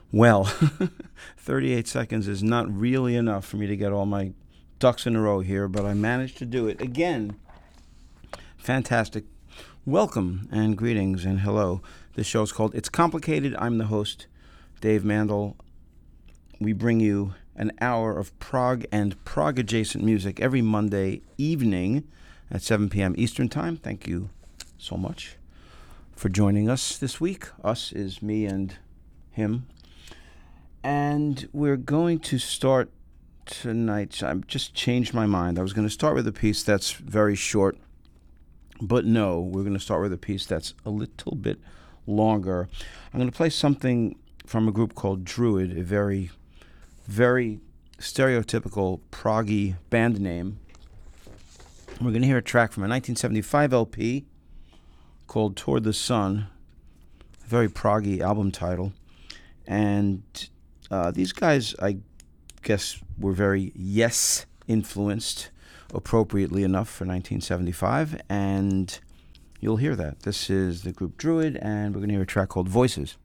Well, 38 seconds is not really enough for me to get all my ducks in a row here, but I managed to do it again. Fantastic. Welcome and greetings and hello. This show is called It's Complicated. I'm the host, Dave Mandel. We bring you an hour of prog and prog-adjacent music every Monday evening at 7 p.m. Eastern Time. Thank you so much for joining us this week. Us is me and him. And we're going to start tonight. I've just changed my mind. I was going to start with a piece that's very short, but no, we're going to start with a piece that's a little bit longer. I'm going to play something from a group called Druid, a very, very stereotypical proggy band name. We're going to hear a track from a 1975 LP called Toward the Sun, a very proggy album title. And these guys, I guess, were very Yes influenced, appropriately enough for 1975, and you'll hear that. This is the group Druid, and we're going to hear a track called Voices.